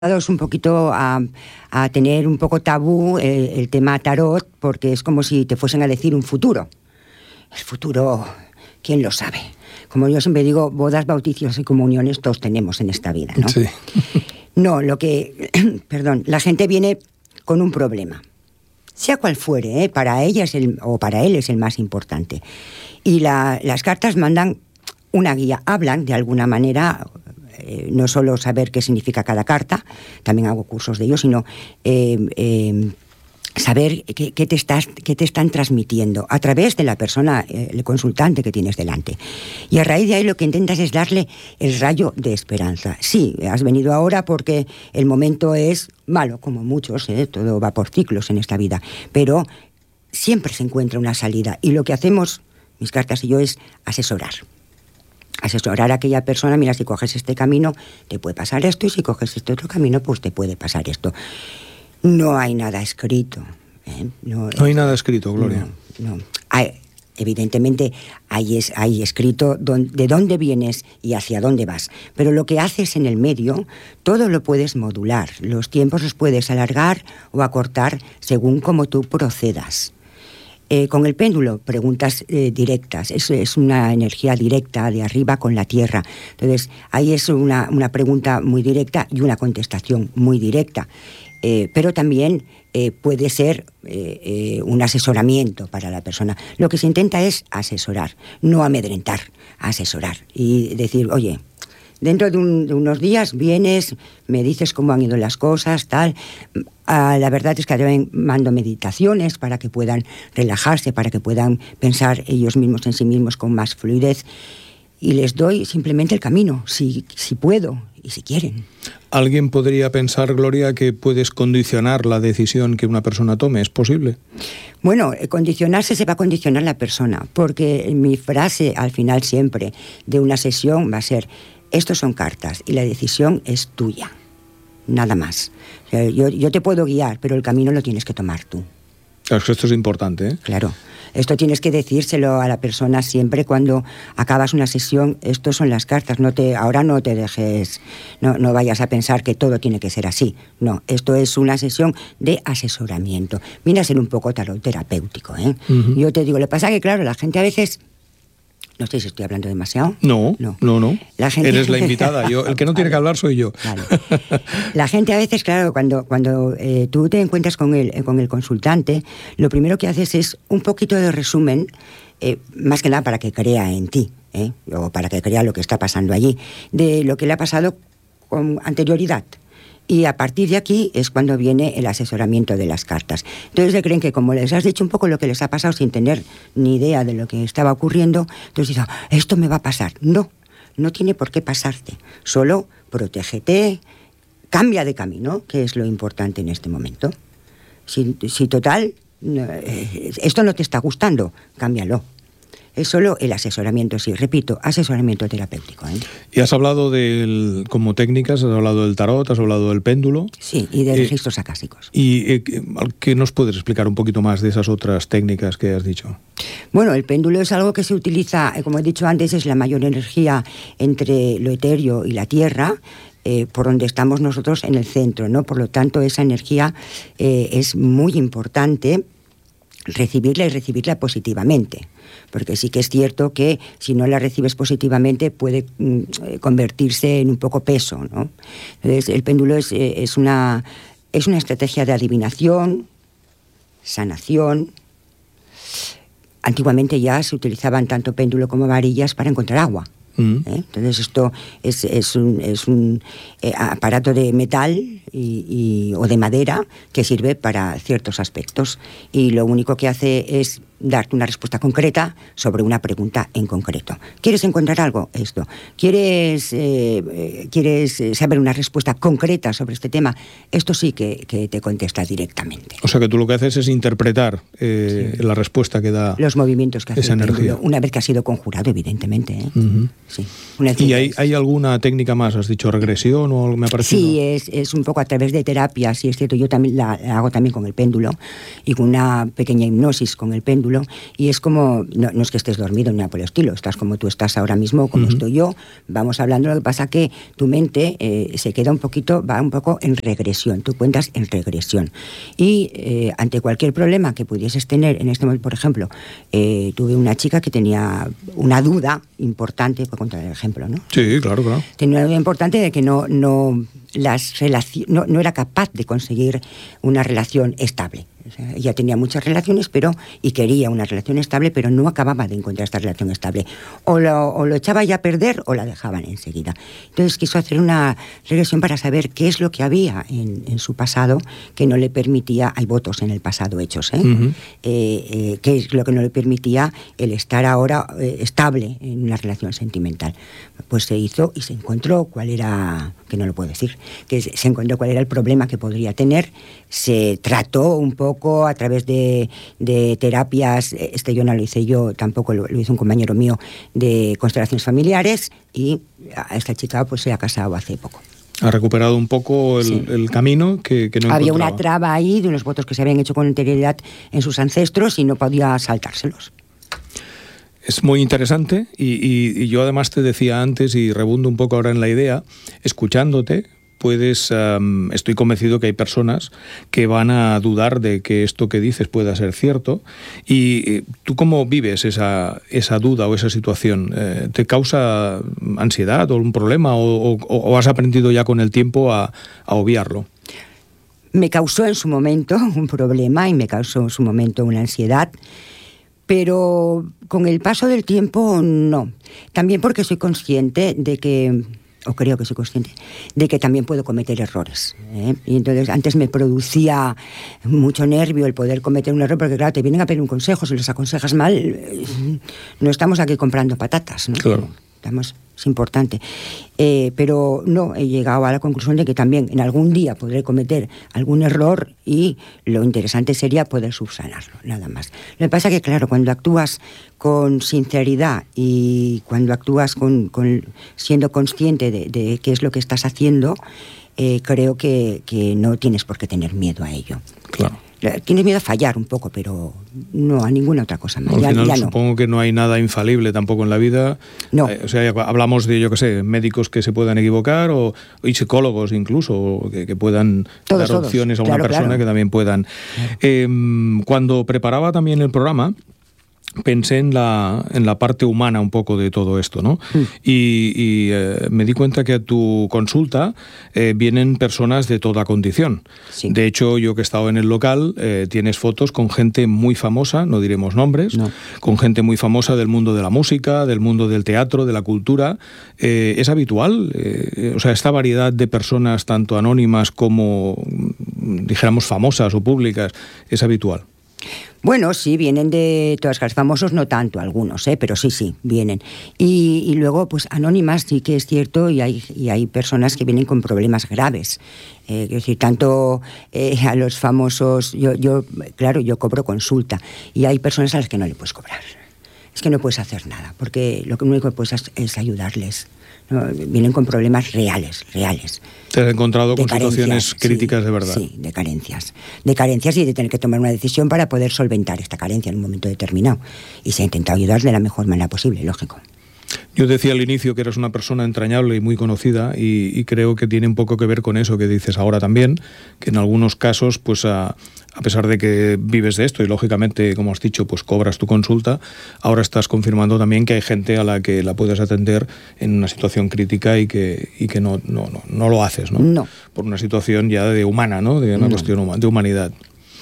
un poquito a tener un poco tabú el tema tarot, porque es como si te fuesen a decir un futuro. El futuro, ¿quién lo sabe? Como yo siempre digo, bodas, bautizos y comuniones todos tenemos en esta vida, ¿no? Sí. No, perdón, la gente viene con un problema, sea cual fuere, para ella o para él es el más importante. Y las cartas mandan una guía, hablan de alguna manera. No solo saber qué significa cada carta, también hago cursos de ello, sino saber qué te están transmitiendo a través de la persona, el consultante que tienes delante. Y a raíz de ahí lo que intentas es darle el rayo de esperanza. Sí, has venido ahora porque el momento es malo, como muchos, todo va por ciclos en esta vida, pero siempre se encuentra una salida. Y lo que hacemos, mis cartas y yo, es asesorar a aquella persona. Mira, si coges este camino te puede pasar esto, y si coges este otro camino pues te puede pasar esto. No hay nada escrito, No hay nada escrito, Gloria. No. Evidentemente hay escrito de dónde vienes y hacia dónde vas, pero lo que haces en el medio todo lo puedes modular, los tiempos los puedes alargar o acortar según cómo tú procedas. Con el péndulo, preguntas directas. Es una energía directa de arriba con la tierra. Entonces, ahí es una pregunta muy directa y una contestación muy directa. Pero también puede ser un asesoramiento para la persona. Lo que se intenta es asesorar, no amedrentar, asesorar. Y decir, oye, dentro de unos días vienes, me dices cómo han ido las cosas, tal. La verdad es que también mando meditaciones para que puedan relajarse, para que puedan pensar ellos mismos en sí mismos con más fluidez. Y les doy simplemente el camino, si puedo y si quieren. ¿Alguien podría pensar, Gloria, que puedes condicionar la decisión que una persona tome? ¿Es posible? Bueno, condicionarse se va a condicionar la persona, porque mi frase al final siempre de una sesión va a ser: estos son cartas y la decisión es tuya, nada más. O sea, yo te puedo guiar, pero el camino lo tienes que tomar tú. Claro, esto es importante, ¿eh? Claro. Esto tienes que decírselo a la persona siempre cuando acabas una sesión. Estos son las cartas. Ahora no te dejes, no vayas a pensar que todo tiene que ser así. No, esto es una sesión de asesoramiento. Viene a ser un poco tarot terapéutico, ¿eh? Uh-huh. Yo te digo, lo que pasa es que, claro, la gente a veces... No sé si estoy hablando demasiado. No. La gente... Eres la invitada. El que no tiene que hablar soy yo. Vale. La gente a veces, claro, cuando tú te encuentras con el consultante, lo primero que haces es un poquito de resumen, más que nada para que crea en ti, o para que crea lo que está pasando allí, de lo que le ha pasado con anterioridad. Y a partir de aquí es cuando viene el asesoramiento de las cartas. Entonces se creen que como les has dicho un poco lo que les ha pasado sin tener ni idea de lo que estaba ocurriendo, entonces dicen, esto me va a pasar. No tiene por qué pasarte. Solo protégete, cambia de camino, que es lo importante en este momento. Si total, esto no te está gustando, cámbialo. Es solo el asesoramiento, sí, repito, asesoramiento terapéutico, ¿eh? Y has hablado como técnicas, has hablado del tarot, has hablado del péndulo. Sí, y de registros acásicos. ¿Y qué nos puedes explicar un poquito más de esas otras técnicas que has dicho? Bueno, el péndulo es algo que se utiliza, como he dicho antes, es la mayor energía entre lo etéreo y la tierra, por donde estamos nosotros en el centro, ¿no? Por lo tanto, esa energía es muy importante recibirla y recibirla positivamente, porque sí que es cierto que si no la recibes positivamente puede convertirse en un poco peso, ¿no? Entonces el péndulo es una estrategia de adivinación, sanación. Antiguamente ya se utilizaban tanto péndulo como varillas para encontrar agua. Entonces esto es un aparato de metal o de madera que sirve para ciertos aspectos, y lo único que hace es darte una respuesta concreta sobre una pregunta en concreto. ¿Quieres encontrar algo? Esto. ¿Quieres saber una respuesta concreta sobre este tema? Esto sí que te contesta directamente. O sea que tú lo que haces es interpretar la respuesta que da los movimientos que hace esa energía, una vez que ha sido conjurado, evidentemente, ¿eh? Uh-huh. Sí. ¿Y hay alguna técnica más? ¿Has dicho regresión o algo me ha parecido? Sí, es un poco a través de terapia, sí es cierto. Yo también la hago también con el péndulo y con una pequeña hipnosis con el péndulo. chulo, y es como, no es que estés dormido ni nada por el estilo, estás como tú estás ahora mismo, como estoy yo, vamos hablando, lo que pasa que tu mente se queda va un poco en regresión, tú cuentas en regresión. Y ante cualquier problema que pudieses tener, en este momento, por ejemplo, tuve una chica que tenía una duda importante, por contar el ejemplo, ¿no? Sí, claro. Tenía una duda importante de que no era capaz de conseguir una relación estable. O sea, ella tenía muchas relaciones y quería una relación estable, pero no acababa de encontrar esta relación estable. O lo echaba ya a perder o la dejaban enseguida. Entonces quiso hacer una regresión para saber qué es lo que había en su pasado que no le permitía, hay votos en el pasado hechos, qué es lo que no le permitía el estar ahora estable en una relación sentimental. Pues se hizo y se encontró cuál era, que no lo puedo decir, que se encontró cuál era el problema que podría tener, se trató un poco a través de terapias, yo no lo hice yo, tampoco lo hizo un compañero mío, de constelaciones familiares, y a esta chica pues se ha casado hace poco. Ha recuperado un poco el camino que no había encontraba. Una traba ahí de unos votos que se habían hecho con anterioridad en sus ancestros y no podía saltárselos. Es muy interesante y yo además te decía antes, y rebundo un poco ahora en la idea, escuchándote, estoy convencido que hay personas que van a dudar de que esto que dices pueda ser cierto. ¿Y tú cómo vives esa duda o esa situación? ¿Te causa ansiedad o un problema o has aprendido ya con el tiempo a obviarlo? Me causó en su momento un problema y me causó en su momento una ansiedad, pero con el paso del tiempo no. También porque soy consciente de que, o creo que soy consciente, de que también puedo cometer errores, Y entonces antes me producía mucho nervio el poder cometer un error, porque claro, te vienen a pedir un consejo, si los aconsejas mal, no estamos aquí comprando patatas, ¿no? Claro. Es importante. Pero no, he llegado a la conclusión de que también en algún día podré cometer algún error y lo interesante sería poder subsanarlo, nada más. Lo que pasa es que, claro, cuando actúas con sinceridad y cuando actúas siendo consciente de qué es lo que estás haciendo, creo que no tienes por qué tener miedo a ello. Claro. Tienes miedo a fallar un poco, pero no a ninguna otra cosa más. Al final ya supongo que no hay nada infalible tampoco en la vida. No. O sea, hablamos de, médicos que se puedan equivocar y psicólogos incluso que puedan dar opciones a una persona que también puedan. Cuando preparaba también el programa, pensé en la parte humana un poco de todo esto, ¿no? Y me di cuenta que a tu consulta vienen personas de toda condición. Sí. De hecho, yo que he estado en el local, tienes fotos con gente muy famosa, no diremos nombres, con gente muy famosa del mundo de la música, del mundo del teatro, de la cultura. ¿Es habitual? O sea, esta variedad de personas, tanto anónimas como, dijéramos, famosas o públicas, ¿es habitual? Bueno, sí, vienen de todas las famosos, no tanto algunos, pero sí, vienen. Y luego, pues anónimas sí que es cierto, y hay personas que vienen con problemas graves. Es decir, tanto a los famosos, yo cobro consulta, y hay personas a las que no le puedes cobrar. Es que no puedes hacer nada, porque lo único que puedes es ayudarles. ¿No? Vienen con problemas reales. ¿Te has encontrado con situaciones críticas de verdad? Sí, de carencias y de tener que tomar una decisión para poder solventar esta carencia en un momento determinado. Y se ha intentado ayudar de la mejor manera posible, lógico. Yo decía al inicio que eres una persona entrañable y muy conocida y creo que tiene un poco que ver con eso que dices ahora también, que en algunos casos, pues a pesar de que vives de esto y lógicamente, como has dicho, pues cobras tu consulta, ahora estás confirmando también que hay gente a la que la puedes atender en una situación crítica y que no lo haces, ¿no? No. Por una situación ya de humana, ¿no? De una cuestión de humanidad.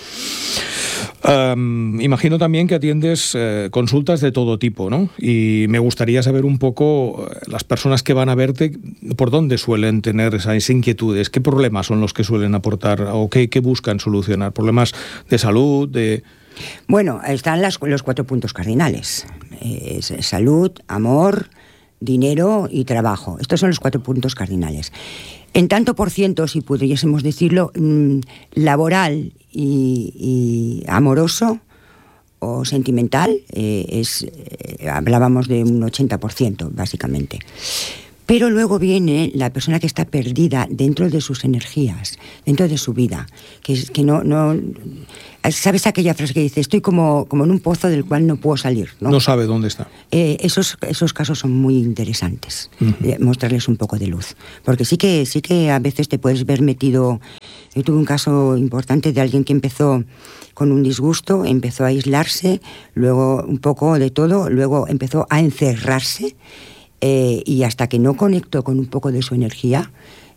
Imagino también que atiendes consultas de todo tipo, ¿no? Y me gustaría saber un poco las personas que van a verte, por dónde suelen tener esas inquietudes, qué problemas son los que suelen aportar o qué buscan solucionar, problemas de salud, de... Bueno, están los 4 puntos cardinales: salud, amor, dinero y trabajo. Estos son los 4 puntos cardinales. En tanto por ciento, si pudiésemos decirlo, laboral y amoroso o sentimental, hablábamos de un 80%, básicamente. Pero luego viene la persona que está perdida dentro de sus energías, dentro de su vida, que no ¿sabes aquella frase que dice, estoy como en un pozo del cual no puedo salir? No sabe dónde está. Esos casos son muy interesantes, mostrarles un poco de luz. Porque sí que a veces te puedes ver metido. Yo tuve un caso importante de alguien que empezó con un disgusto, empezó a aislarse, luego un poco de todo, luego empezó a encerrarse, y hasta que no conectó con un poco de su energía,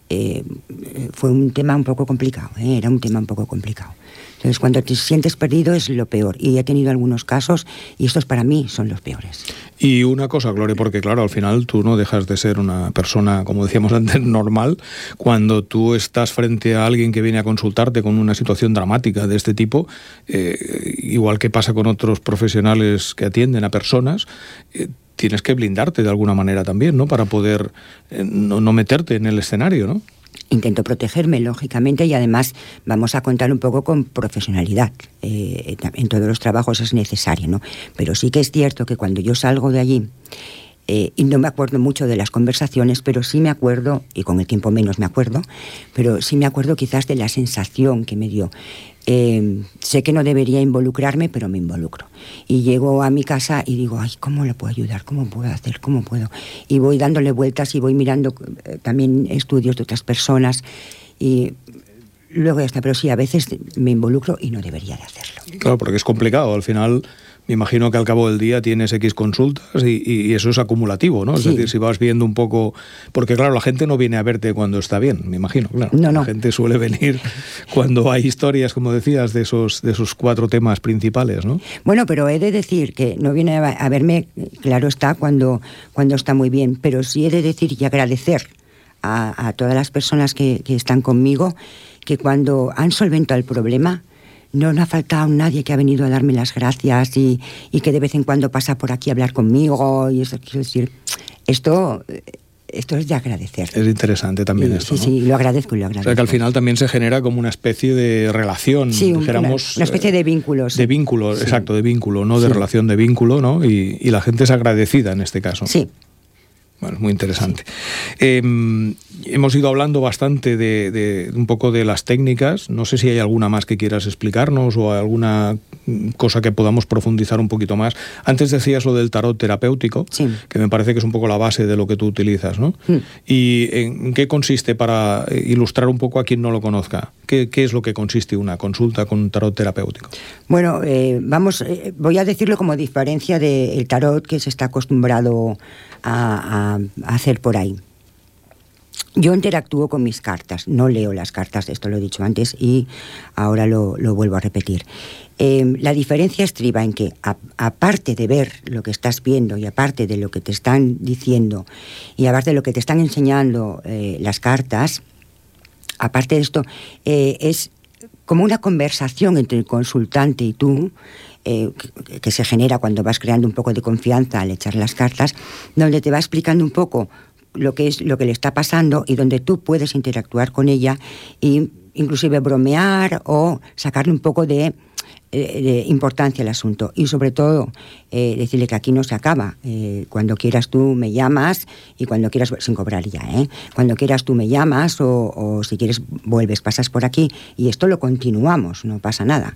fue un tema un poco complicado, era un tema un poco complicado. Entonces, cuando te sientes perdido es lo peor. Y he tenido algunos casos, y estos para mí son los peores. Y una cosa, Gloria, porque claro, al final tú no dejas de ser una persona, como decíamos antes, normal, cuando tú estás frente a alguien que viene a consultarte con una situación dramática de este tipo, igual que pasa con otros profesionales que atienden a personas, tienes que blindarte de alguna manera también, ¿no? Para poder no meterte en el escenario, ¿no? Intento protegerme, lógicamente, y además vamos a contar un poco con profesionalidad. En todos los trabajos es necesario, ¿no? Pero sí que es cierto que cuando yo salgo de allí, y no me acuerdo mucho de las conversaciones, pero sí me acuerdo, y con el tiempo menos me acuerdo, pero sí me acuerdo quizás de la sensación que me dio. Sé que no debería involucrarme, pero me involucro. Y llego a mi casa y digo, ay, ¿cómo le puedo ayudar? ¿Cómo puedo hacer? ¿Cómo puedo? Y voy dándole vueltas y voy mirando también estudios de otras personas y luego ya está. Pero sí, a veces me involucro y no debería de hacerlo. Claro, porque es complicado. Al final, me imagino que al cabo del día tienes X consultas y eso es acumulativo, ¿no? Es decir, si vas viendo un poco. Porque, claro, la gente no viene a verte cuando está bien, me imagino, claro. No. La gente suele venir cuando hay historias, como decías, de esos 4 temas principales, ¿no? Bueno, pero he de decir que no viene a verme, claro está, cuando está muy bien, pero sí he de decir y agradecer a todas las personas que están conmigo, que cuando han solventado el problema, no ha faltado nadie que ha venido a darme las gracias y que de vez en cuando pasa por aquí a hablar conmigo. Y eso, quiero decir, esto es de agradecer. Es interesante también esto, ¿no? Sí, lo agradezco y lo agradezco. O sea, que al final también se genera como una especie de relación, dijéramos. Una especie de vínculo. Sí. De vínculo, sí. Exacto, de vínculo, ¿no? De relación, de vínculo, ¿no? Y la gente es agradecida en este caso. Sí. Bueno, es muy interesante. Hemos ido hablando bastante de un poco de las técnicas. No sé si hay alguna más que quieras explicarnos o alguna cosa que podamos profundizar un poquito más. Antes decías lo del tarot terapéutico, sí, que me parece que es un poco la base de lo que tú utilizas, ¿no? ¿Y en qué consiste, para ilustrar un poco a quien no lo conozca? ¿Qué es lo que consiste una consulta con un tarot terapéutico? Bueno, voy a decirlo como diferencia del tarot que se está acostumbrado a hacer por ahí. Yo interactúo con mis cartas, no leo las cartas, esto lo he dicho antes y ahora lo vuelvo a repetir. La diferencia estriba en que, aparte de ver lo que estás viendo y aparte de lo que te están diciendo y aparte de lo que te están enseñando las cartas, aparte de esto, es como una conversación entre el consultante y tú, que se genera cuando vas creando un poco de confianza al echar las cartas, donde te va explicando un poco lo que le está pasando y donde tú puedes interactuar con ella e inclusive bromear o sacarle un poco de importancia al asunto. Y sobre todo, decirle que aquí no se acaba. Cuando quieras tú me llamas y cuando quieras, sin cobrar ya, cuando quieras tú me llamas o si quieres vuelves, pasas por aquí y esto lo continuamos, no pasa nada.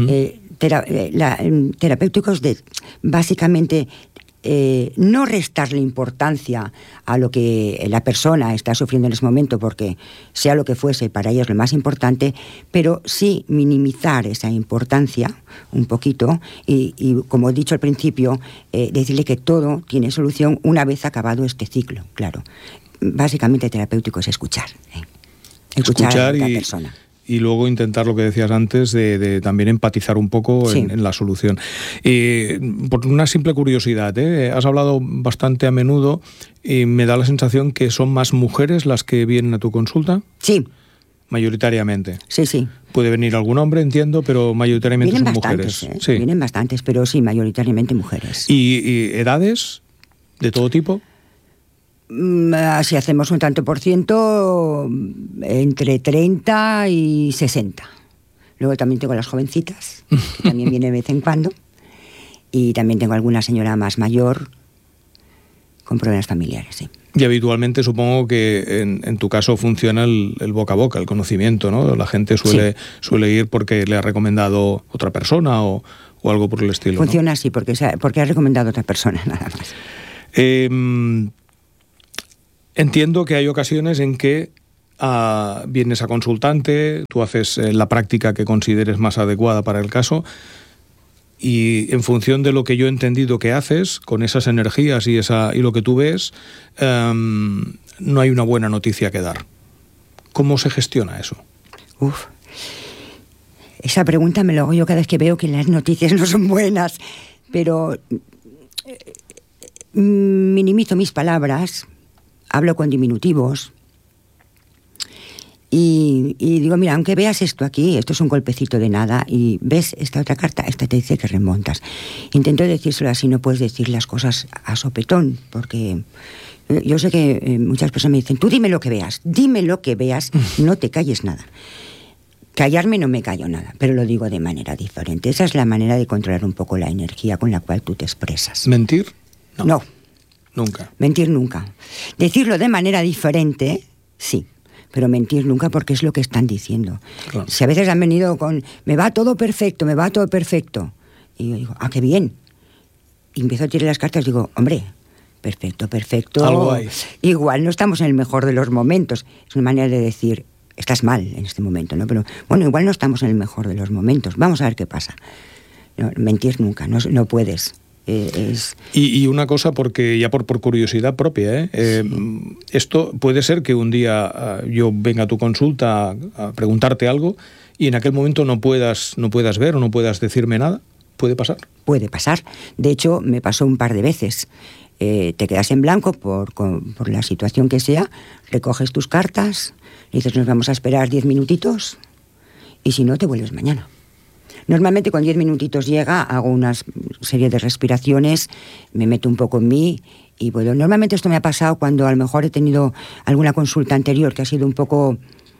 Terapéuticos de básicamente no restarle importancia a lo que la persona está sufriendo en ese momento, porque sea lo que fuese, para ella es lo más importante, pero sí minimizar esa importancia un poquito y como he dicho al principio, decirle que todo tiene solución una vez acabado este ciclo, claro. Básicamente terapéutico es escuchar. Escuchar a la persona. Y luego intentar lo que decías antes de también empatizar un poco en la solución. Por una simple curiosidad, has hablado bastante a menudo y me da la sensación que son más mujeres las que vienen a tu consulta. Sí. Mayoritariamente. Sí. Puede venir algún hombre, entiendo, pero mayoritariamente vienen son bastantes, mujeres. Sí. Vienen bastantes, pero sí, mayoritariamente mujeres. ¿Y edades de todo tipo? Si hacemos un tanto por ciento, entre 30 y 60. Luego también tengo las jovencitas, que también vienen de vez en cuando. Y también tengo alguna señora más mayor con problemas familiares, sí. Y habitualmente supongo que en tu caso funciona el boca a boca, el conocimiento, ¿no? La gente suele ir porque le ha recomendado otra persona o algo por el estilo. Funciona ¿no? así, porque ha recomendado otra persona, nada más. Entiendo que hay ocasiones en que vienes a consultante, tú haces la práctica que consideres más adecuada para el caso, y en función de lo que yo he entendido que haces, con esas energías y lo que tú ves, no hay una buena noticia que dar. ¿Cómo se gestiona eso? Esa pregunta me lo hago yo cada vez que veo que las noticias no son buenas, pero minimizo mis palabras, hablo con diminutivos y digo, mira, aunque veas esto aquí, esto es un golpecito de nada, y ves esta otra carta, esta te dice que remontas. Intento decírselo así, no puedes decir las cosas a sopetón, porque yo sé que muchas personas me dicen, tú dime lo que veas, no te calles nada. Callarme no me callo nada, pero lo digo de manera diferente. Esa es la manera de controlar un poco la energía con la cual tú te expresas. ¿Mentir? No. Nunca. Mentir nunca. Decirlo de manera diferente, sí, pero mentir nunca, porque es lo que están diciendo. Claro. Si a veces han venido con, me va todo perfecto, y yo digo, qué bien. Y empiezo a tirar las cartas y digo, hombre, perfecto. Algo hay. Igual no estamos en el mejor de los momentos. Es una manera de decir, estás mal en este momento, ¿no? Pero bueno, igual no estamos en el mejor de los momentos. Vamos a ver qué pasa. No, mentir nunca, no puedes. Y una cosa, porque ya por curiosidad propia, esto puede ser que un día yo venga a tu consulta a preguntarte algo y en aquel momento no puedas ver o no puedas decirme nada. ¿Puede pasar? Puede pasar. De hecho, me pasó un par de veces. Te quedas en blanco por la situación que sea, recoges tus cartas, dices, nos vamos a esperar 10 minutitos y si no, te vuelves mañana. Normalmente con 10 minutitos llega, hago una serie de respiraciones, me meto un poco en mí y bueno, normalmente esto me ha pasado cuando a lo mejor he tenido alguna consulta anterior que ha sido un poco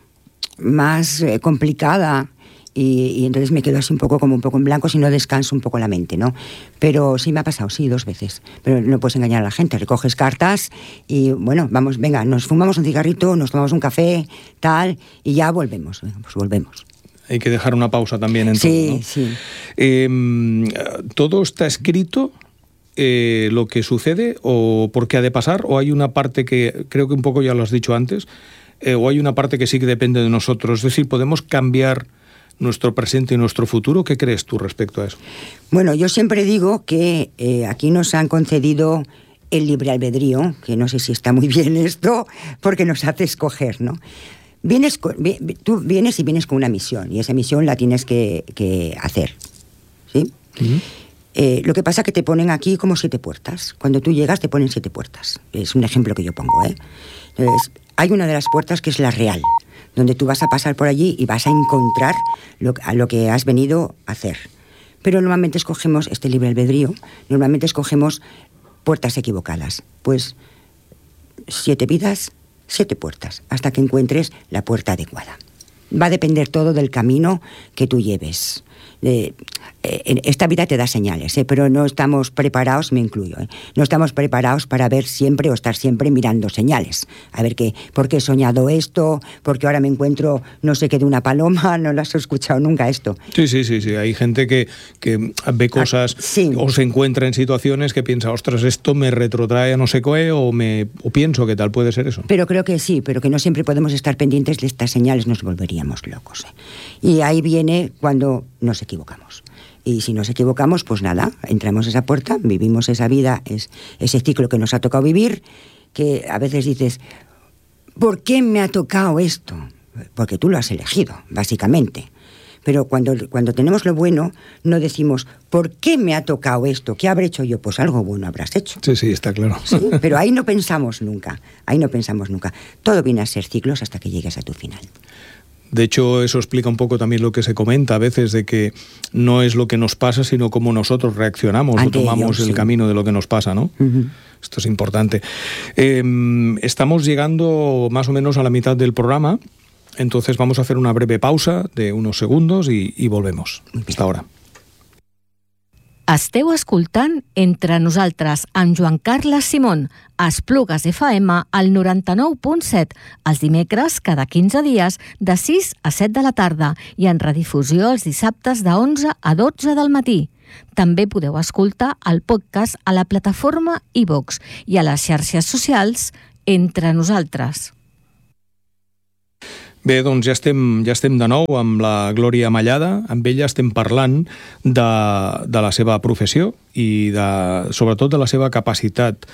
más complicada y entonces me quedo así un poco en blanco si no descanso un poco la mente, ¿no? Pero sí me ha pasado, sí, 2 veces. Pero no puedes engañar a la gente, recoges cartas y bueno, vamos, venga, nos fumamos un cigarrito, nos tomamos un café, tal, y ya volvemos, pues volvemos. Hay que dejar una pausa también en todo, ¿no? Sí. ¿Todo está escrito, lo que sucede, o por qué ha de pasar? ¿O hay una parte que, creo que un poco ya lo has dicho antes, o hay una parte que sí que depende de nosotros? Es decir, ¿podemos cambiar nuestro presente y nuestro futuro? ¿Qué crees tú respecto a eso? Bueno, yo siempre digo que aquí nos han concedido el libre albedrío, que no sé si está muy bien esto, porque nos hace escoger, ¿no? Tú vienes con una misión, y esa misión la tienes que hacer, ¿sí? Uh-huh. Lo que pasa es que te ponen aquí como 7 puertas. Cuando tú llegas te ponen 7 puertas. Es un ejemplo que yo pongo, ¿eh? Entonces, hay una de las puertas que es la real, donde tú vas a pasar por allí y vas a encontrar a lo que has venido a hacer. Pero normalmente escogemos este libre albedrío, normalmente escogemos puertas equivocadas. Pues 7 vidas, 7 puertas, hasta que encuentres la puerta adecuada. Va a depender todo del camino que tú lleves. Esta vida te da señales, pero no estamos preparados, me incluyo, no estamos preparados para ver siempre o estar siempre mirando señales. A ver ¿por qué he soñado esto? ¿Por qué ahora me encuentro no sé qué de una paloma? No lo has escuchado nunca esto. Sí. Hay gente que ve cosas o se encuentra en situaciones que piensa, ostras, esto me retrotrae a no sé qué o pienso que tal, puede ser eso. Pero creo que sí, pero que no siempre podemos estar pendientes de estas señales, nos volveríamos locos. Y ahí viene cuando nos equivocamos. Y si nos equivocamos, pues nada, entramos a esa puerta, vivimos esa vida, ese ciclo que nos ha tocado vivir, que a veces dices, ¿por qué me ha tocado esto? Porque tú lo has elegido, básicamente. Pero cuando tenemos lo bueno, no decimos, ¿por qué me ha tocado esto? ¿Qué habré hecho yo? Pues algo bueno habrás hecho. Sí, está claro. Sí, pero ahí no pensamos nunca. Todo viene a ser ciclos hasta que llegues a tu final. De hecho, eso explica un poco también lo que se comenta a veces, de que no es lo que nos pasa, sino cómo nosotros reaccionamos o tomamos el camino de lo que nos pasa, ¿no? Uh-huh. Esto es importante. Estamos llegando más o menos a la mitad del programa, entonces vamos a hacer una breve pausa de unos segundos y volvemos. Hasta ahora. Esteu escoltant Entre nosaltres amb Joan Carles Simón, a Esplugues FM al 99.7, els dimecres cada 15 dies de 6 a 7 de la tarda i en redifusió els dissabtes de 11 a 12 del matí. També podeu escoltar el podcast a la plataforma iVox i a les xarxes socials Entre nosaltres. Bé, doncs ja estem de nou amb la Glòria Mallada. Amb ella estem parlant de la seva professió i sobretot de la seva capacitat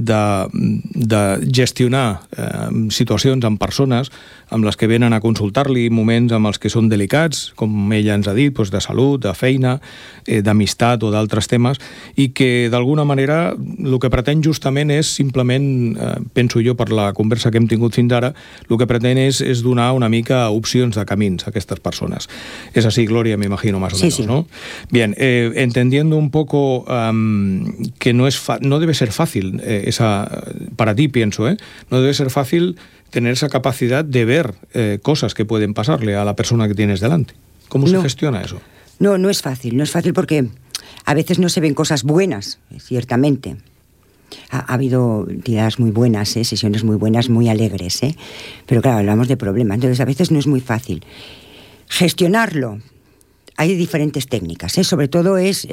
de gestionar situacions amb persones amb les que venen a consultar-li, moments amb els que són delicats, com ella ens ha dit, doncs de salut, de feina, d'amistat o d'altres temes, i que d'alguna manera el que pretén justament és simplement, penso jo per la conversa que hem tingut fins ara, el que pretén és donar una mica opcions de camins a aquestes personas. Es así, Gloria, me imagino, más o menos, sí. ¿No? Bien, entendiendo un poco que no debe ser fácil, para ti pienso, no debe ser fácil tener esa capacidad de ver cosas que pueden pasarle a la persona que tienes delante. ¿Cómo se gestiona eso? No es fácil porque a veces no se ven cosas buenas, ciertamente. Ha habido tiradas muy buenas, sesiones muy buenas, muy alegres, pero claro, hablamos de problemas, entonces a veces no es muy fácil. Gestionarlo, hay diferentes técnicas, sobre todo es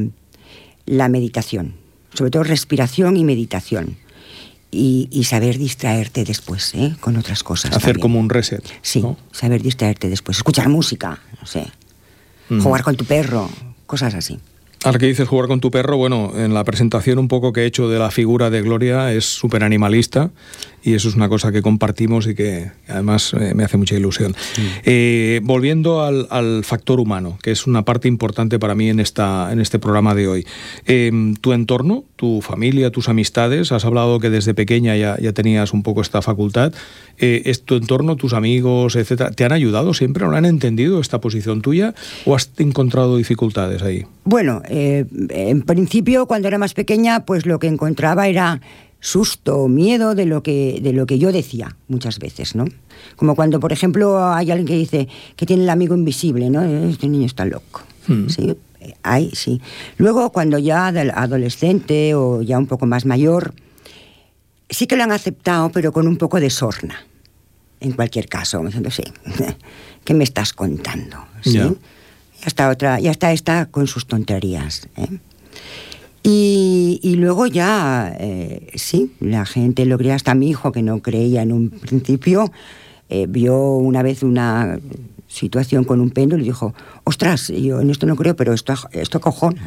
la meditación, sobre todo respiración y meditación. Y saber distraerte después, con otras cosas. Hacer también. Como un reset. Sí, ¿no? Saber distraerte después. Escuchar música, no sé. Jugar con tu perro, cosas así. Ahora que dices jugar con tu perro, bueno, en la presentación un poco que he hecho de la figura de Gloria es súper animalista y eso es una cosa que compartimos y que además me hace mucha ilusión. Volviendo al factor humano, que es una parte importante para mí en este programa de hoy. Tu entorno, tu familia, tus amistades, has hablado que desde pequeña ya tenías un poco esta facultad. ¿Es tu entorno, tus amigos, etcétera, te han ayudado siempre? ¿No han entendido esta posición tuya o has encontrado dificultades ahí? Bueno, en principio, cuando era más pequeña, pues lo que encontraba era susto, miedo de lo que yo decía muchas veces, ¿no? Como cuando, por ejemplo, hay alguien que dice que tiene el amigo invisible, ¿no? Este niño está loco. Sí, sí. Luego, cuando ya adolescente o ya un poco más mayor, sí que lo han aceptado, pero con un poco de sorna. En cualquier caso, diciendo, sí, ¿qué me estás contando? ¿Sí? Yeah. Ya está esta con sus tonterías, Y luego ya, sí, la gente lo creía, hasta mi hijo, que no creía en un principio, vio una vez una situación con un péndulo y dijo, ostras, yo en esto no creo, pero esto cojona.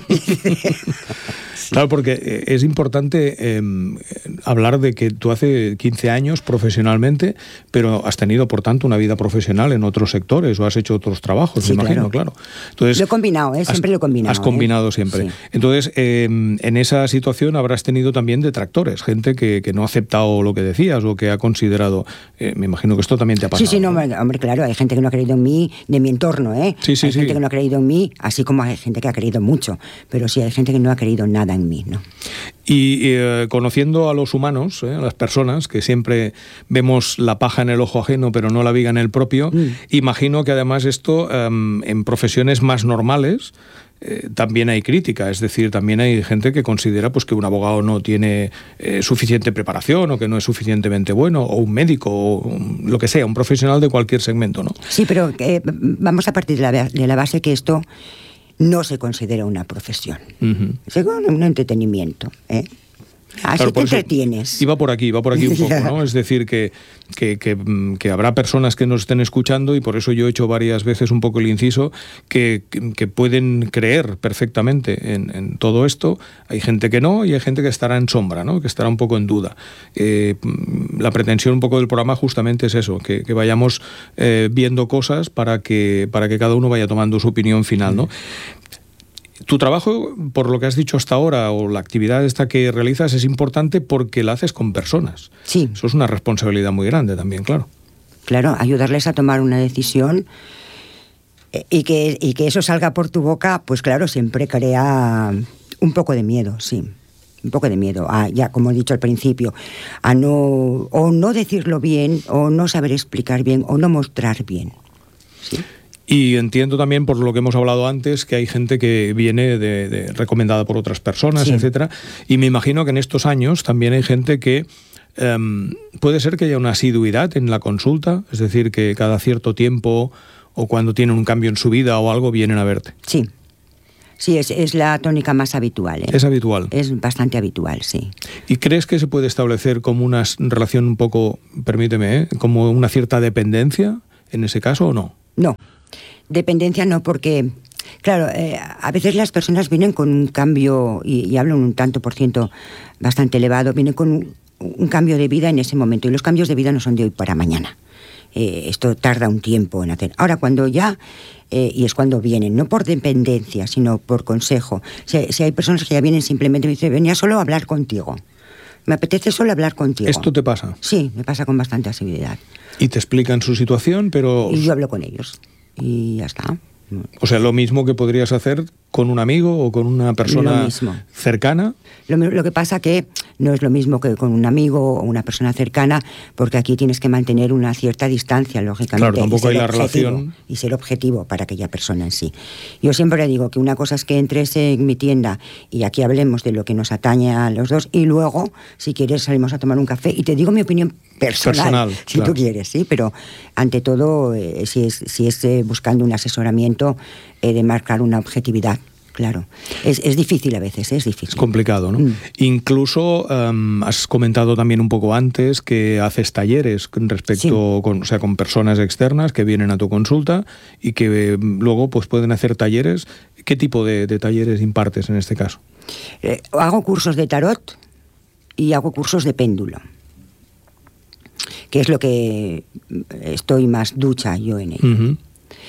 Claro, porque es importante hablar de que tú hace 15 años profesionalmente, pero has tenido, por tanto, una vida profesional en otros sectores o has hecho otros trabajos, sí, me imagino, claro. Entonces, lo he combinado, siempre lo he combinado. Has combinado siempre. Sí. Entonces, en esa situación habrás tenido también detractores, gente que no ha aceptado lo que decías o que ha considerado, me imagino que esto también te ha pasado. Sí, no, hombre, claro, hay gente que no ha creído en mí, de mi entorno, Sí, hay gente que no ha creído en mí, así como hay gente que ha creído mucho, pero sí hay gente que no ha creído nada en mí, ¿no? Y conociendo a los humanos, a las personas, que siempre vemos la paja en el ojo ajeno, pero no la viga en el propio, imagino que además esto, en profesiones más normales, también hay crítica, es decir, también hay gente que considera pues que un abogado no tiene suficiente preparación o que no es suficientemente bueno, o un médico, o lo que sea, un profesional de cualquier segmento, ¿no? Sí, pero vamos a partir de la base que esto no se considera una profesión, es un entretenimiento, Así claro, te entretienes. Iba por aquí un poco, ¿no? Es decir, que habrá personas que nos estén escuchando y por eso yo he hecho varias veces un poco el inciso que pueden creer perfectamente en todo esto. Hay gente que no y hay gente que estará en sombra, ¿no? Que estará un poco en duda. La pretensión un poco del programa justamente es eso, que vayamos viendo cosas para que cada uno vaya tomando su opinión final, ¿no? Tu trabajo, por lo que has dicho hasta ahora, o la actividad esta que realizas, es importante porque la haces con personas. Sí. Eso es una responsabilidad muy grande también, claro. Claro, ayudarles a tomar una decisión y que eso salga por tu boca, pues claro, siempre crea un poco de miedo, sí. Un poco de miedo, ya como he dicho al principio, a no decirlo bien, o no saber explicar bien, o no mostrar bien. ¿Sí? Y entiendo también, por lo que hemos hablado antes, que hay gente que viene recomendada por otras personas, etcétera. Y me imagino que en estos años también hay gente que puede ser que haya una asiduidad en la consulta, es decir, que cada cierto tiempo o cuando tienen un cambio en su vida o algo vienen a verte. Sí. Sí, es la tónica más habitual. ¿Es habitual? Es bastante habitual, sí. ¿Y crees que se puede establecer como una relación un poco, permíteme, como una cierta dependencia en ese caso o no? No, dependencia no, porque, claro, a veces las personas vienen con un cambio, y hablo un tanto por ciento bastante elevado, vienen con un cambio de vida en ese momento, y los cambios de vida no son de hoy para mañana. Esto tarda un tiempo en hacer. Ahora, cuando ya, y es cuando vienen, no por dependencia, sino por consejo. Si hay personas que ya vienen simplemente, me dicen, venía solo a hablar contigo. Me apetece solo hablar contigo. ¿Esto te pasa? Sí, me pasa con bastante asiduidad. Y te explican su situación, pero... Y yo hablo con ellos. Y ya está. O sea, lo mismo que podrías hacer con un amigo o con una persona cercana. Lo que pasa que no es lo mismo que con un amigo o una persona cercana, porque aquí tienes que mantener una cierta distancia, lógicamente. Claro, tampoco hay la relación. Y ser objetivo para aquella persona en sí. Yo siempre digo que una cosa es que entres en mi tienda y aquí hablemos de lo que nos atañe a los dos, y luego, si quieres, salimos a tomar un café y te digo mi opinión personal si claro. Tú quieres, sí, pero ante todo, si es buscando un asesoramiento, de marcar una objetividad. Claro, es difícil a veces, es difícil. Es complicado, ¿no? Incluso has comentado también un poco antes que haces talleres respecto, con personas externas que vienen a tu consulta y que luego pues pueden hacer talleres. ¿Qué tipo de talleres impartes en este caso? Hago cursos de tarot y hago cursos de péndulo, que es lo que estoy más ducha yo en ello. Uh-huh.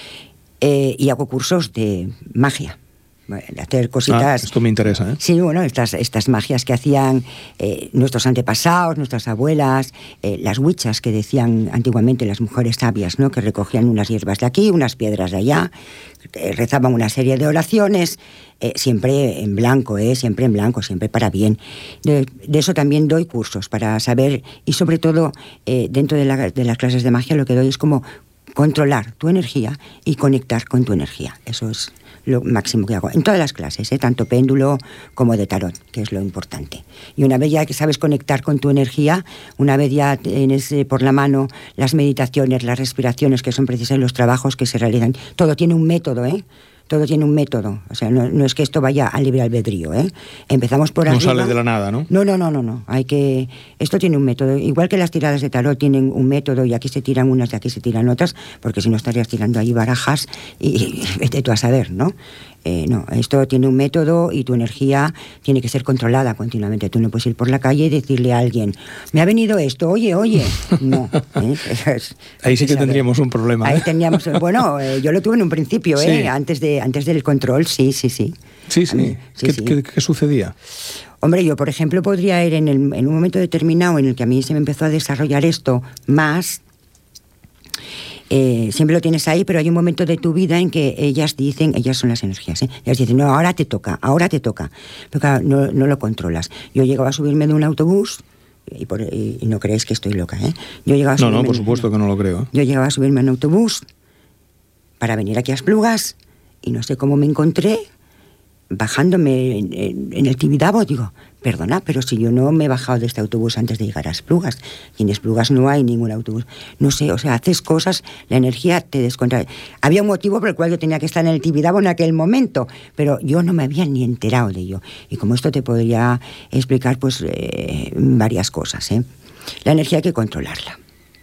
Y hago cursos de magia. Hacer cositas. Esto me interesa, ¿eh? Sí, bueno, estas magias que hacían nuestros antepasados, nuestras abuelas, las huichas que decían antiguamente las mujeres sabias, ¿no? Que recogían unas hierbas de aquí, unas piedras de allá, rezaban una serie de oraciones, siempre en blanco, siempre para bien. De eso también doy cursos para saber, y sobre todo dentro de las clases de magia lo que doy es como controlar tu energía y conectar con tu energía. Eso es lo máximo que hago en todas las clases, tanto péndulo como de tarot, que es lo importante. Y una vez ya que sabes conectar con tu energía, una vez ya tienes por la mano las meditaciones, las respiraciones que son precisas, los trabajos que se realizan, todo tiene un método, Todo tiene un método. O sea, no es que esto vaya al libre albedrío, Empezamos por arriba. No sale de la nada, ¿no? No. Esto tiene un método. Igual que las tiradas de tarot tienen un método, y aquí se tiran unas y aquí se tiran otras, porque si no estarías tirando ahí barajas y vete tú a saber, ¿no? No, esto tiene un método y tu energía tiene que ser controlada continuamente. Tú no puedes ir por la calle y decirle a alguien, me ha venido esto, oye. No. Ahí sí que tendríamos un problema. Ahí teníamos, bueno, yo lo tuve en un principio, sí. Antes del control, sí. Sí. ¿Qué sucedía? Hombre, yo, por ejemplo, podría ir en un momento determinado en el que a mí se me empezó a desarrollar esto más. Siempre lo tienes ahí, pero hay un momento de tu vida en que ellas son las energías, ellas dicen, no, ahora te toca, pero claro, no lo controlas. Yo llegaba a subirme de un autobús, y no creéis que estoy loca, Yo llegaba a no, por supuesto que no lo creo. Yo llegaba a subirme en un autobús para venir aquí a Esplugas, y no sé cómo me encontré bajándome en el Tibidabo. Digo, perdona, pero si yo no me he bajado de este autobús antes de llegar a Esplugas, y en Esplugas no hay ningún autobús. No sé, o sea, haces cosas, la energía te descontrola. Había un motivo por el cual yo tenía que estar en el Tibidabo en aquel momento, pero yo no me había ni enterado de ello. Y como esto te podría explicar, pues, varias cosas, La energía hay que controlarla.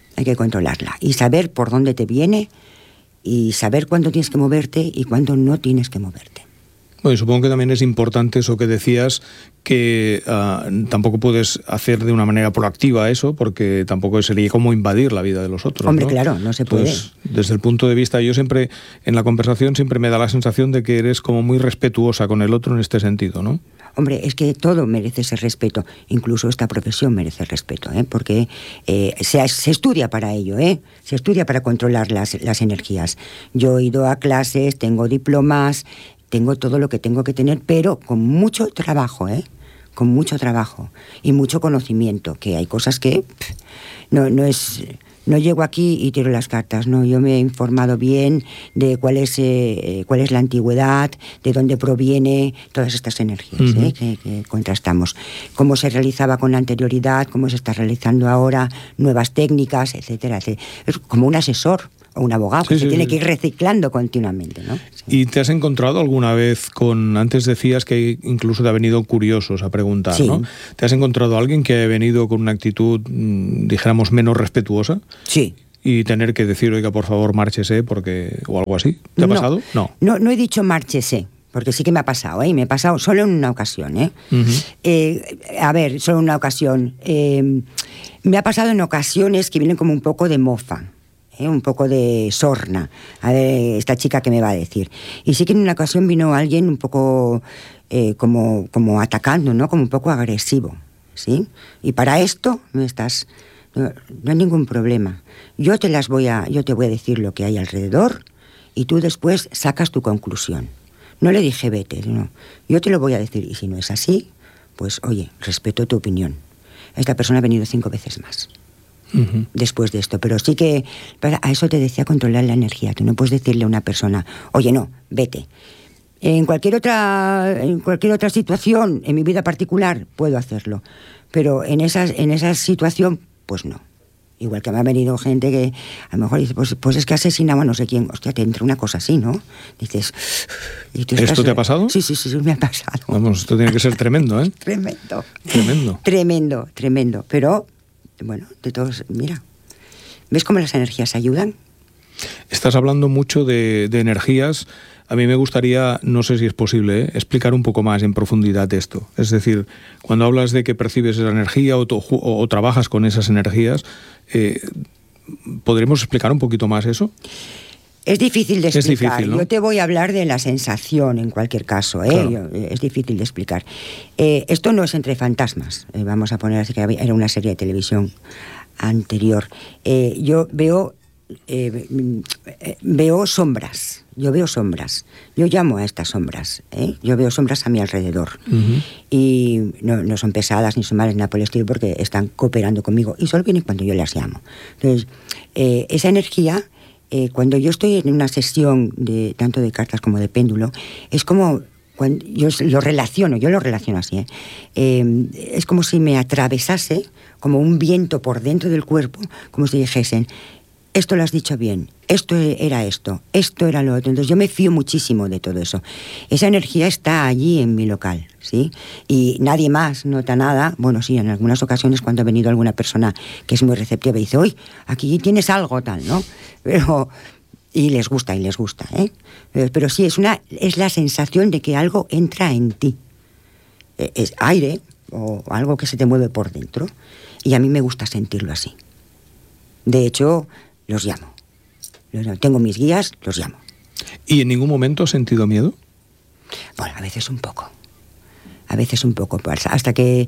Y saber por dónde te viene, y saber cuándo tienes que moverte y cuándo no tienes que moverte. Bueno, supongo que también es importante eso que decías, que tampoco puedes hacer de una manera proactiva eso, porque tampoco sería como invadir la vida de los otros. Hombre, ¿no? Claro, no se puede. Entonces, desde el punto de vista, yo siempre, en la conversación, siempre me da la sensación de que eres como muy respetuosa con el otro en este sentido, ¿no? Hombre, es que todo merece ese respeto, incluso esta profesión merece respeto, porque se estudia para ello, se estudia para controlar las energías. Yo he ido a clases, tengo diplomas, tengo todo lo que tengo que tener, pero con mucho trabajo, con mucho trabajo y mucho conocimiento, que hay cosas que no es No llego aquí y tiro las cartas, no. Yo me he informado bien de cuál es la antigüedad, de dónde proviene todas estas energías que contrastamos. Cómo se realizaba con anterioridad, cómo se está realizando ahora, nuevas técnicas, etcétera, etcétera. Es como un asesor o un abogado que se tiene que ir reciclando continuamente, ¿no? Sí. ¿Y te has encontrado alguna vez antes decías que incluso te ha venido curiosos a preguntar, ¿no? ¿Te has encontrado a alguien que ha venido con una actitud, dijéramos, menos respetuosa? Sí. Y tener que decir, oiga, por favor, márchese, o algo así. ¿Te ha pasado? No he dicho márchese, porque sí que me ha pasado, ¿eh? Y me ha pasado solo en una ocasión, ¿eh? Solo en una ocasión. Me ha pasado en ocasiones que vienen como un poco de mofa. Un poco de sorna, a ver esta chica qué me va a decir. Y sí que en una ocasión vino alguien un poco como atacando, ¿no? Como un poco agresivo, ¿sí? Y para esto no hay ningún problema. Yo te voy a decir lo que hay alrededor y tú después sacas tu conclusión. No le dije vete, no. Yo te lo voy a decir y si no es así, pues oye, respeto tu opinión. Esta persona ha venido 5 veces más. Después de esto, pero sí que a eso te decía, controlar la energía. Tú no puedes decirle a una persona, oye, no, vete. En cualquier otra situación, en mi vida particular, puedo hacerlo, pero en esa situación, pues no. Igual que me ha venido gente que a lo mejor dice, pues es que asesinaba a no sé quién. Hostia, te entra una cosa así, ¿no? Dices... ¿Esto te ha pasado? Sí, me ha pasado. Vamos, esto tiene que ser tremendo, ¿eh? Tremendo. Pero... Bueno, de todos, mira, ¿ves cómo las energías ayudan? Estás hablando mucho de energías. A mí me gustaría, no sé si es posible, explicar un poco más en profundidad esto. Es decir, cuando hablas de que percibes esa energía o trabajas con esas energías, ¿podremos explicar un poquito más eso? Es difícil de explicar. Es difícil, ¿no? Yo te voy a hablar de la sensación en cualquier caso, ¿eh? Claro. Es difícil de explicar. Esto no es Entre Fantasmas. Vamos a poner así, que era una serie de televisión anterior. Yo veo sombras. Yo llamo a estas sombras, ¿eh? Yo veo sombras a mi alrededor. Y no son pesadas ni son malas ni nada por el estilo, porque están cooperando conmigo y solo vienen cuando yo las llamo. Entonces, esa energía... cuando yo estoy en una sesión tanto de cartas como de péndulo, es como cuando yo lo relaciono así, es como si me atravesase como un viento por dentro del cuerpo, como si dijesen, esto lo has dicho bien, esto era esto era lo otro. Entonces yo me fío muchísimo de todo eso. Esa energía está allí en mi local, ¿sí? Y nadie más nota nada. Bueno, sí, en algunas ocasiones cuando ha venido alguna persona que es muy receptiva y dice, uy, aquí tienes algo tal, ¿no? Y les gusta, ¿eh? Pero sí, es la sensación de que algo entra en ti. Es aire o algo que se te mueve por dentro. Y a mí me gusta sentirlo así. De hecho, los llamo. Tengo mis guías, los llamo. ¿Y en ningún momento has sentido miedo? Bueno, a veces un poco, hasta que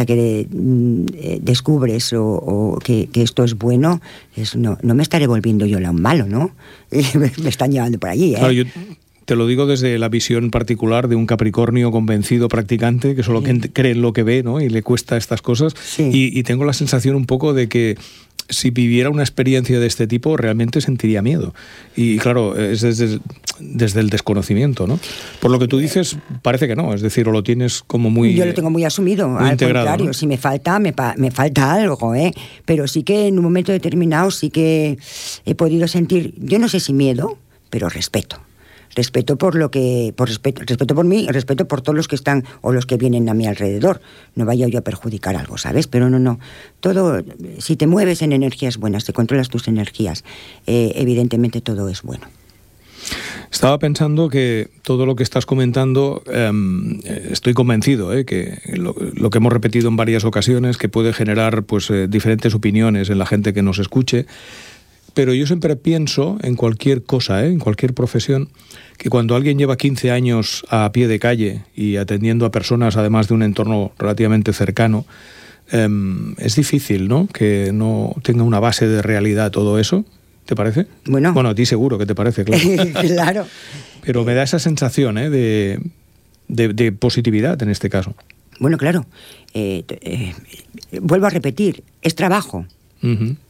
descubres o que esto es bueno, no me estaré volviendo yo un malo, ¿no? Me están llevando por allí, ¿eh? Claro, yo te lo digo desde la visión particular de un Capricornio convencido, practicante, que solo cree en lo que ve, ¿no? Y le cuesta estas cosas. Sí. Y tengo la sensación un poco de que si viviera una experiencia de este tipo, realmente sentiría miedo. Y claro, es desde el desconocimiento, ¿no? Por lo que tú dices, parece que no, es decir, o lo tienes como muy... Yo lo tengo muy asumido, muy al integrado, contrario, ¿no? Si me falta algo, ¿eh? Pero sí que en un momento determinado sí que he podido sentir, yo no sé si miedo, pero respeto. Respeto por mí, respeto por todos los que están o los que vienen a mi alrededor. No vaya yo a perjudicar algo, ¿sabes? Pero no. Todo, si te mueves en energías buenas, te controlas tus energías, evidentemente todo es bueno. Estaba pensando que todo lo que estás comentando, estoy convencido, que lo que hemos repetido en varias ocasiones, que puede generar pues diferentes opiniones en la gente que nos escuche. Pero yo siempre pienso en cualquier cosa, en cualquier profesión, que cuando alguien lleva 15 años a pie de calle y atendiendo a personas, además de un entorno relativamente cercano, es difícil, ¿no?, que no tenga una base de realidad todo eso. ¿Te parece? Bueno, a ti seguro que te parece, claro. Claro. Pero me da esa sensación de positividad en este caso. Bueno, claro. Vuelvo a repetir, es trabajo. Uh-huh.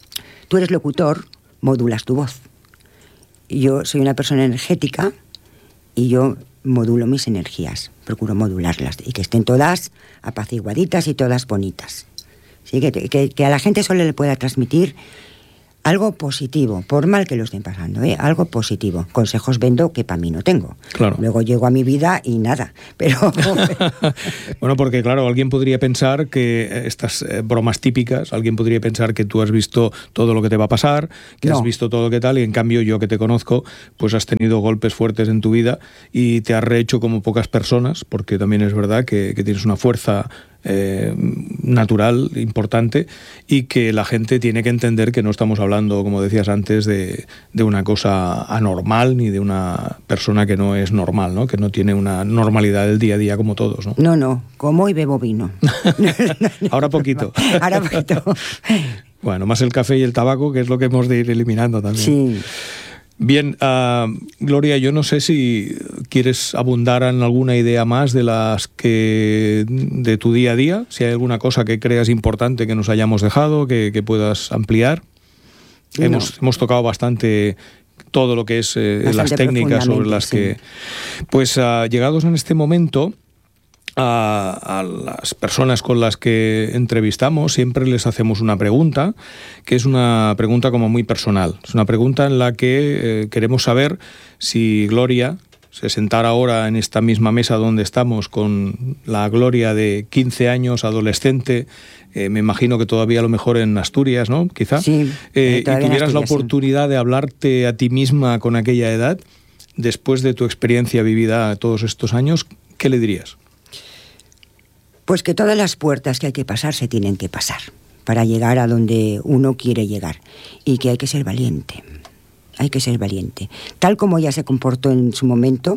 tú eres locutor, modulas tu voz. Yo soy una persona energética y yo modulo mis energías, procuro modularlas y que estén todas apaciguaditas y todas bonitas. ¿Sí? Que a la gente solo le pueda transmitir algo positivo, por mal que lo estén pasando, algo positivo. Consejos vendo que para mí no tengo. Claro. Luego llego a mi vida y nada, pero... Bueno, porque claro, alguien podría pensar que estas bromas típicas, alguien podría pensar que tú has visto todo lo que te va a pasar, que has visto todo lo que tal, y en cambio yo que te conozco, pues has tenido golpes fuertes en tu vida y te has rehecho como pocas personas, porque también es verdad que tienes una fuerza natural, importante, y que la gente tiene que entender que no estamos hablando, como decías antes, de una cosa anormal ni de una persona que no es normal, ¿no? Que no tiene una normalidad del día a día como todos, ¿no? No, como y bebo vino. Ahora poquito. Ahora poquito. Bueno, más el café y el tabaco, que es lo que hemos de ir eliminando también. Sí. Bien, Gloria, yo no sé si quieres abundar en alguna idea más de tu día a día, si hay alguna cosa que creas importante que nos hayamos dejado, que puedas ampliar. No. Hemos tocado bastante todo lo que es las técnicas sobre las que... Pues llegados en este momento... A las personas con las que entrevistamos siempre les hacemos una pregunta, que es una pregunta como muy personal. Es una pregunta en la que queremos saber si Gloria se sentara ahora en esta misma mesa donde estamos con la Gloria de 15 años, adolescente, me imagino que todavía a lo mejor en Asturias, ¿no? Quizá. Sí, y tuvieras la oportunidad de hablarte a ti misma con aquella edad, después de tu experiencia vivida todos estos años, ¿qué le dirías? Pues que todas las puertas que hay que pasar se tienen que pasar para llegar a donde uno quiere llegar y que hay que ser valiente, Tal como ella se comportó en su momento,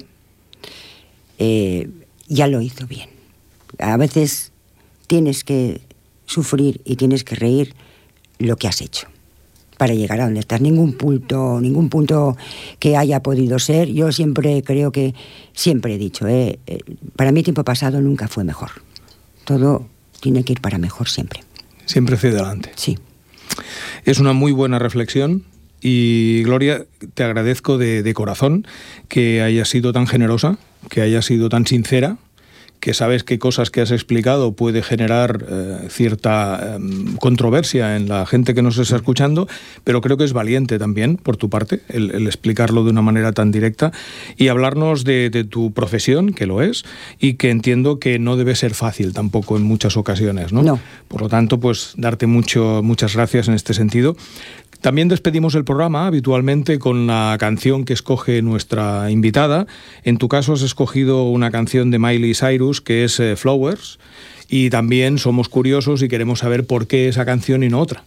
ya lo hizo bien. A veces tienes que sufrir y tienes que reír lo que has hecho para llegar a donde estás. Ningún punto que haya podido ser. Yo siempre he dicho, para mí tiempo pasado nunca fue mejor. Todo tiene que ir para mejor siempre. Siempre hacia adelante. Sí. Es una muy buena reflexión y, Gloria, te agradezco de corazón que hayas sido tan generosa, que hayas sido tan sincera, que sabes que cosas que has explicado puede generar cierta controversia en la gente que nos está escuchando, pero creo que es valiente también, por tu parte, el explicarlo de una manera tan directa y hablarnos de tu profesión, que lo es, y que entiendo que no debe ser fácil tampoco en muchas ocasiones, ¿no? No. Por lo tanto, pues darte muchas gracias en este sentido. También despedimos el programa habitualmente con la canción que escoge nuestra invitada. En tu caso has escogido una canción de Miley Cyrus que es Flowers, y también somos curiosos y queremos saber por qué esa canción y no otra.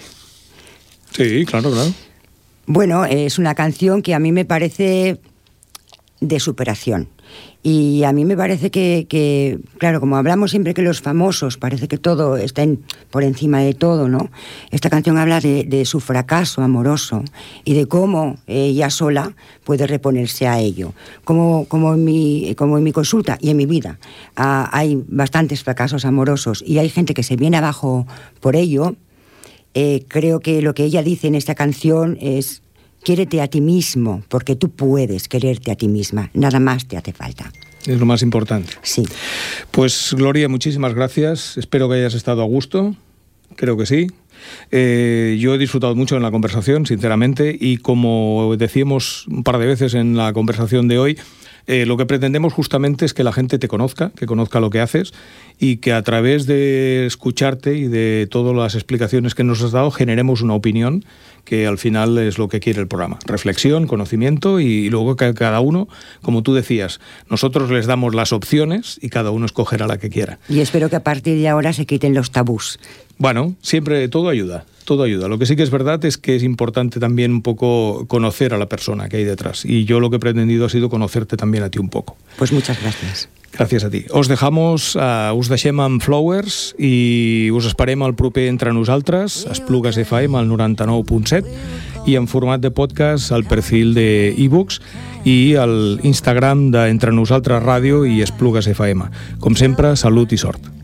Sí, claro. Bueno, es una canción que a mí me parece de superación. Y a mí me parece que, claro, como hablamos siempre que los famosos, parece que todo está por encima de todo, ¿no? Esta canción habla de su fracaso amoroso y de cómo ella sola puede reponerse a ello. Como en mi consulta y en mi vida hay bastantes fracasos amorosos y hay gente que se viene abajo por ello. Creo que lo que ella dice en esta canción es: quiérete a ti mismo, porque tú puedes quererte a ti misma. Nada más te hace falta. Es lo más importante. Sí. Pues, Gloria, muchísimas gracias. Espero que hayas estado a gusto. Creo que sí. Yo he disfrutado mucho en la conversación, sinceramente, y como decíamos un par de veces en la conversación de hoy, lo que pretendemos justamente es que la gente te conozca, que conozca lo que haces y que a través de escucharte y de todas las explicaciones que nos has dado generemos una opinión que al final es lo que quiere el programa. Reflexión, conocimiento y luego que cada uno, como tú decías, nosotros les damos las opciones y cada uno escogerá la que quiera. Y espero que a partir de ahora se quiten los tabús. Bueno, siempre todo ayuda. Lo que sí que es verdad es que es importante también un poco conocer a la persona que hay detrás. Y yo lo que he pretendido ha sido conocerte también a ti un poco. Pues muchas gracias. Gràcies a ti. Us deixem amb Flowers i us esperem al proper Entre Nosaltres, Esplugues FM, al 99.7, i en format de podcast al perfil de e-books i al Instagram d'Entre Nosaltres Ràdio i Esplugues FM. Com sempre, salut i sort.